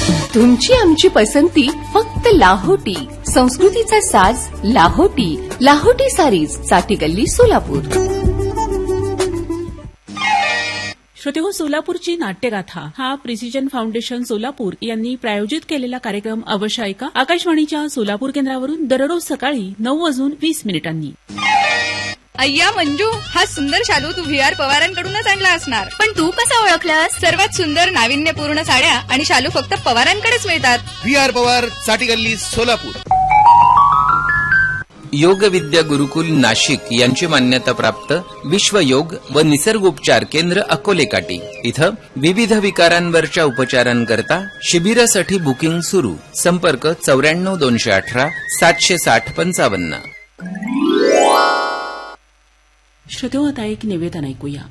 तुमची आमची पसंती फक्त लाहोटी. संस्कृतीचा साज लाहोटी. लाहोटी सारीज, साठी गल्ली, सोलापूर. श्रोतेहो, सोलापूरची नाट्यगाथा हा प्रिसिजन फाउंडेशन सोलापूर यांनी प्रायोजित केलेला कार्यक्रम अवश्य ऐका. आकाशवाणीच्या सोलापूर केंद्रावरून दररोज सकाळी 9:20 अय्या मंजू, हा सुंदर शालू तू VR पवारांकडूनच आणला असणार. पण तू कसं ओळखलंस? सर्वात सुंदर नाविन्यपूर्ण साड्या आणि शालू फक्त पवारांकडेच मिळतात. VR पवार, साठी गल्ली, सोलापूर. योग विद्या गुरुकुल नाशिक यांची मान्यता प्राप्त विश्व योग व निसर्गोपचार केंद्र अकोले काटी इथं विविध विकारांवरच्या उपचारांकरता शिबिरासाठी बुकिंग सुरू. संपर्क 94 218 760 55. श्रोतेहो, आता एक निवेदन ऐकूया.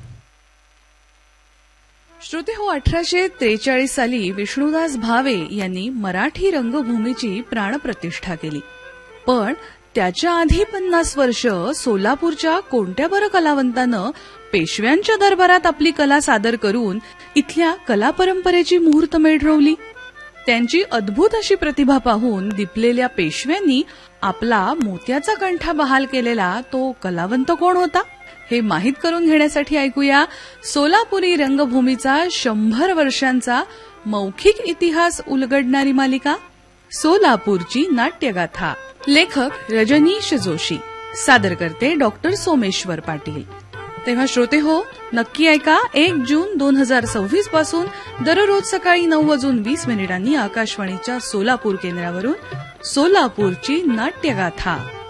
श्रोतेहो, 1843 साली विष्णुदास भावे यांनी मराठी रंगभूमीची प्राणप्रतिष्ठा केली. पण त्याच्या आधी 50 वर्ष सोलापूरच्या कोणत्या बरं कलावंतानं पेशव्यांच्या दरबारात आपली कला सादर करून इथल्या कला परंपरेची मुहूर्तमेढ रोवली? त्यांची अद्भुत अशी प्रतिभा पाहून दिपलेल्या पेशव्यांनी आपला मोत्याचा कंठा बहाल केलेला तो कलावंत कोण होता? हे माहीत करून घेण्यासाठी ऐकूया सोलापुरी रंगभूमीचा 100 वर्षांचा मौखिक इतिहास उलगडणारी मालिका सोलापूरची नाट्यगाथा. लेखक रजनीश जोशी, सादर करते डॉक्टर सोमेश्वर पाटील. तेव्हा श्रोते हो, नक्की ऐका. 1 जून 2026 पासून दररोज सकाळी 9:20 आकाशवाणीच्या सोलापूर केंद्रावरून सोलापूरची नाट्यगाथा.